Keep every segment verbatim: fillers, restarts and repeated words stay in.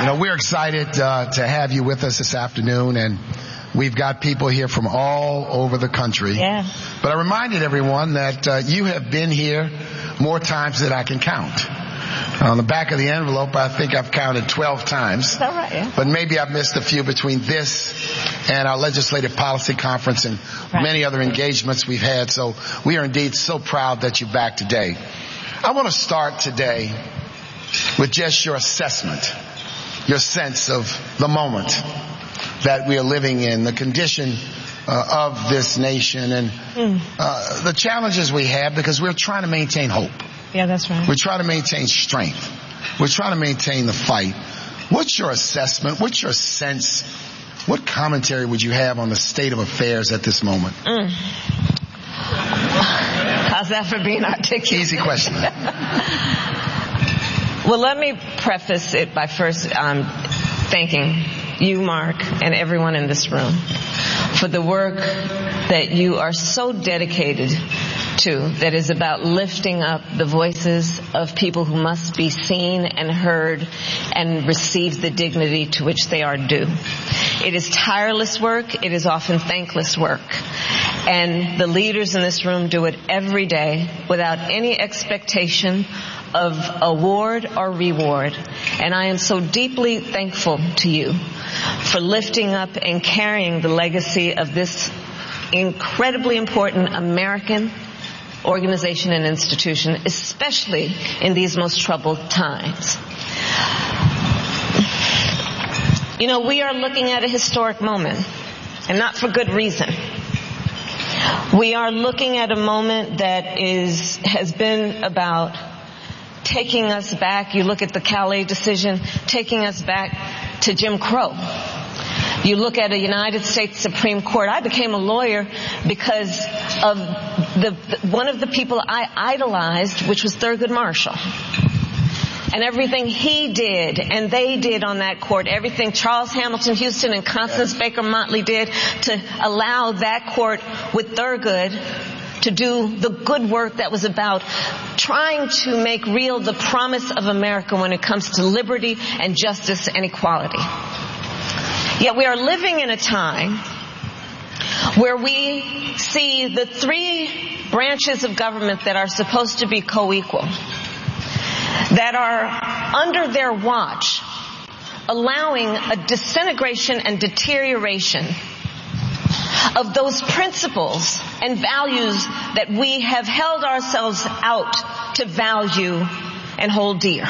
You know, we're excited uh, to have you with us this afternoon, and we've got people here from all over the country. Yeah. But I reminded everyone that uh, you have been here more times than I can count. On the back of the envelope, I think I've counted twelve times. Is that right? Yeah. But maybe I've missed a few between this and our legislative policy conference and right. many other engagements we've had. So we are indeed so proud that you're back today. I want to start today with just your assessment, your sense of the moment that we are living in, the condition uh, of this nation, and uh, the challenges we have, because we're trying to maintain hope. Yeah, that's right. We're trying to maintain strength. We're trying to maintain the fight. What's your assessment? What's your sense? What commentary would you have on the state of affairs at this moment? Mm. How's that for being articulate? Easy question. Well, let me preface it by first um, thanking you, Mark, and everyone in this room for the work that you are so dedicated to, that is about lifting up the voices of people who must be seen and heard and receive the dignity to which they are due. It is tireless work. It is often thankless work. And the leaders in this room do it every day without any expectation of award or reward. And I am so deeply thankful to you for lifting up and carrying the legacy of this incredibly important American organization and institution, especially in these most troubled times. You know, we are looking at a historic moment, and not for good reason. We are looking at a moment that is has been about taking us back. You look at the Calais decision, taking us back to Jim Crow. You look at a United States Supreme Court. I became a lawyer because of the, the one of the people I idolized, which was Thurgood Marshall. And everything he did and they did on that court, everything Charles Hamilton Houston and Constance Baker Motley did to allow that court with Thurgood to do the good work that was about trying to make real the promise of America when it comes to liberty and justice and equality. Yet we are living in a time where we see the three branches of government that are supposed to be co-equal, that are under their watch, allowing a disintegration and deterioration of those principles and values that we have held ourselves out to value and hold dear.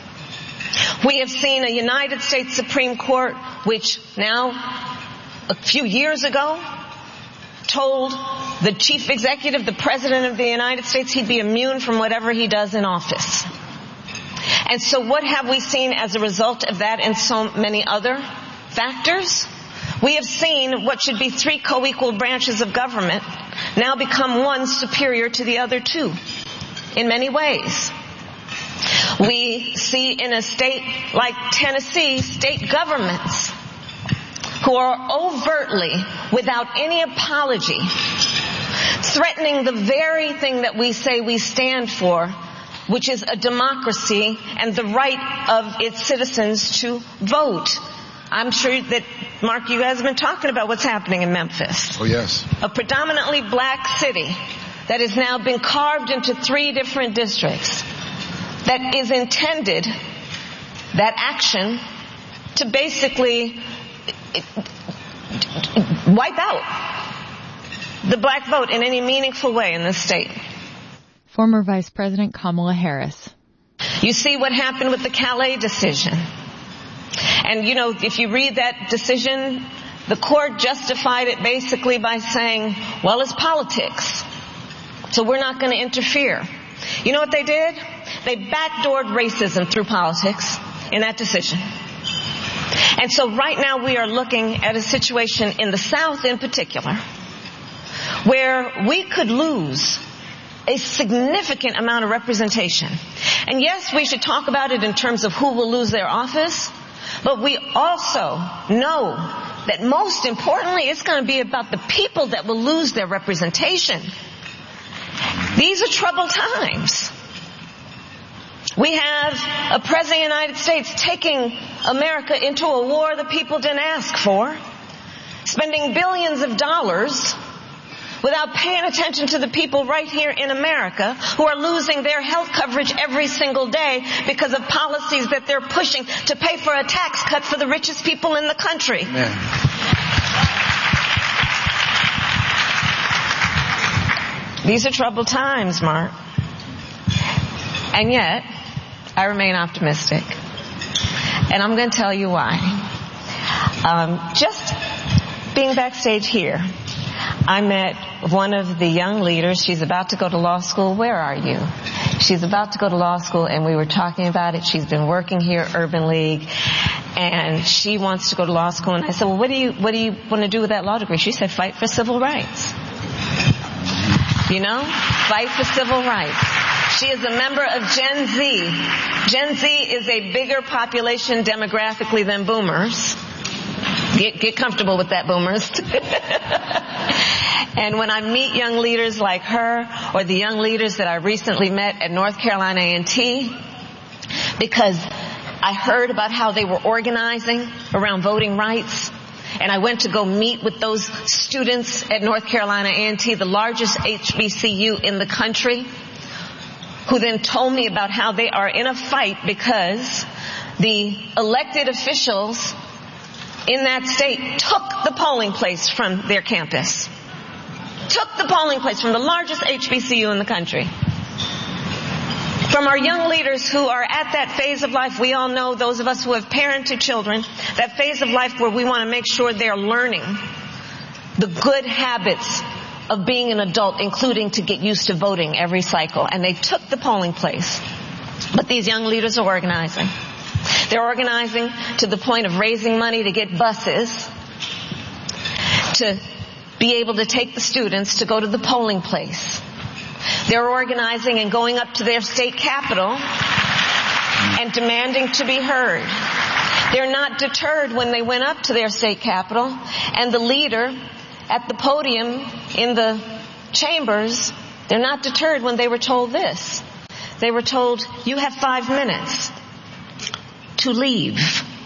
We have seen a United States Supreme Court which now, a few years ago, told the chief executive, the president of the United States, he'd be immune from whatever he does in office. And so what have we seen as a result of that and so many other factors? We have seen what should be three co-equal branches of government now become one superior to the other two in many ways. We see in a state like Tennessee, state governments who are overtly, without any apology, threatening the very thing that we say we stand for, which is a democracy and the right of its citizens to vote. I'm sure that, Mark, you guys have been talking about what's happening in Memphis. Oh, yes. A predominantly black city that has now been carved into three different districts, that is intended, that action, to basically wipe out the black vote in any meaningful way in this state. Former Vice President Kamala Harris. You see what happened with the Calais decision. And, you know, if you read that decision, the court justified it basically by saying, well, it's politics, so we're not going to interfere. You know what they did? They backdoored racism through politics in that decision. And so right now we are looking at a situation in the South in particular where we could lose a significant amount of representation. And yes, we should talk about it in terms of who will lose their office, but we also know that most importantly, it's going to be about the people that will lose their representation. These are troubled times. We have a president of the United States taking America into a war the people didn't ask for, spending billions of dollars without paying attention to the people right here in America who are losing their health coverage every single day because of policies that they're pushing to pay for a tax cut for the richest people in the country. Amen. These are troubled times, Mark. And yet, I remain optimistic. And I'm going to tell you why. Um, just being backstage here, I met one of the young leaders. She's about to go to law school. Where are you? She's about to go to law school, and we were talking about it. She's been working here at Urban League, and she wants to go to law school. And I said, well, what do you, what do you want to do with that law degree? She said, fight for civil rights. You know? Fight for civil rights. She is a member of Gen Z. Gen Z is a bigger population demographically than boomers. Get, get comfortable with that, boomers. And when I meet young leaders like her, or the young leaders that I recently met at North Carolina A and T, because I heard about how they were organizing around voting rights, and I went to go meet with those students at North Carolina A and T, the largest H B C U in the country, who then told me about how they are in a fight because the elected officials in that state took the polling place from their campus. Took the polling place from the largest H B C U in the country. From our young leaders who are at that phase of life, we all know, those of us who have parented children, that phase of life where we want to make sure they're learning the good habits of being an adult, including to get used to voting every cycle. And they took the polling place. But these young leaders are organizing. They're organizing to the point of raising money to get buses to be able to take the students to go to the polling place. They're organizing and going up to their state capital and demanding to be heard. They're not deterred when they went up to their state capital, and the leader at the podium in the chambers, they're not deterred when they were told this. They were told, you have five minutes to leave.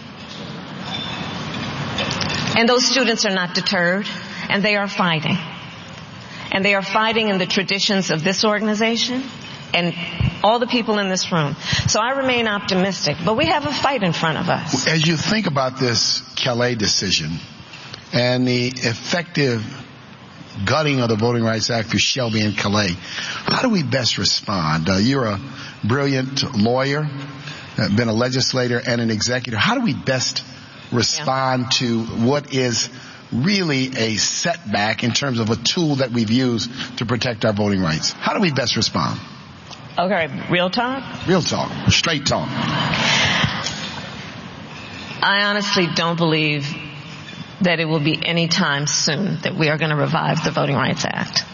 And those students are not deterred, and they are fighting. And they are fighting in the traditions of this organization and all the people in this room. So I remain optimistic, but we have a fight in front of us. As you think about this Calais decision and the effective gutting of the Voting Rights Act through Shelby and Calais, how do we best respond? Uh, you're a brilliant lawyer, uh, been a legislator and an executive. How do we best respond yeah. to what is really a setback in terms of a tool that we've used to protect our voting rights? How do we best respond? Okay, real talk? Real talk. Straight talk. I honestly don't believe that it will be any time soon that we are going to revive the Voting Rights Act.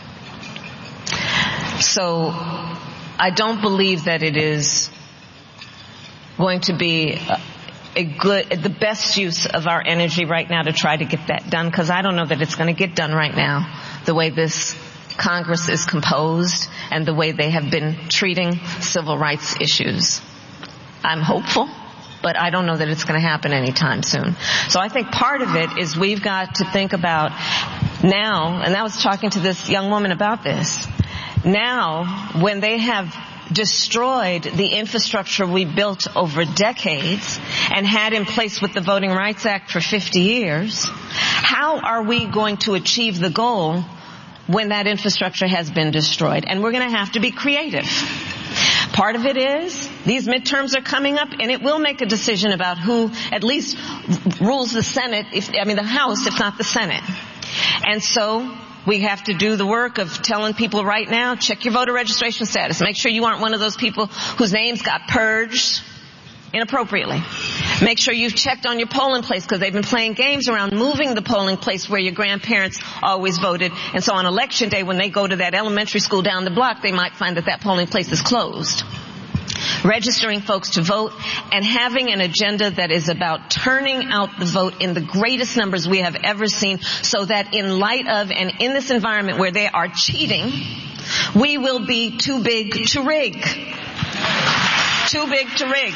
So I don't believe that it is going to be a, a good, the best use of our energy right now to try to get that done, because I don't know that it's going to get done right now the way this Congress is composed and the way they have been treating civil rights issues. I'm hopeful, but I don't know that it's going to happen anytime soon. So I think part of it is we've got to think about now, and I was talking to this young woman about this, now when they have destroyed the infrastructure we built over decades and had in place with the Voting Rights Act for fifty years, how are we going to achieve the goal when that infrastructure has been destroyed? And we're going to have to be creative. Part of it is these midterms are coming up, and it will make a decision about who at least rules the Senate, if, I mean the House, if not the Senate. And so we have to do the work of telling people right now, check your voter registration status. Make sure you aren't one of those people whose names got purged inappropriately. Make sure you've checked on your polling place, because they've been playing games around moving the polling place where your grandparents always voted. And so on election day, when they go to that elementary school down the block, they might find that that polling place is closed. Registering folks to vote and having an agenda that is about turning out the vote in the greatest numbers we have ever seen, so that in light of and in this environment where they are cheating, we will be too big to rig. too big to rig.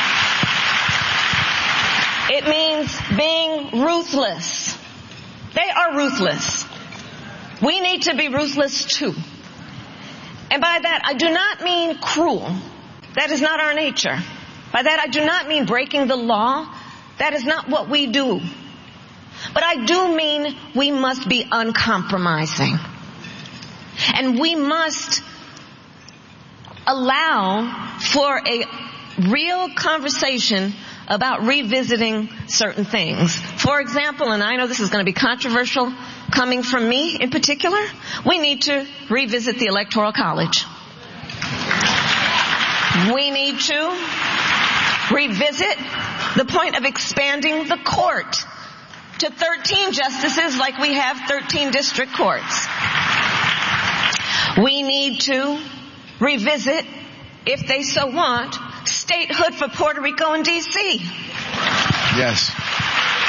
It means being ruthless. They are ruthless. We need to be ruthless too. And by that, I do not mean cruel. That is not our nature. By that, I do not mean breaking the law. That is not what we do. But I do mean we must be uncompromising. And we must allow for a real conversation about revisiting certain things. For example, and I know this is going to be controversial coming from me in particular, we need to revisit the Electoral College. We need to revisit the point of expanding the court to thirteen justices like we have thirteen district courts. We need to revisit, if they so want, statehood for Puerto Rico and D C. Yes.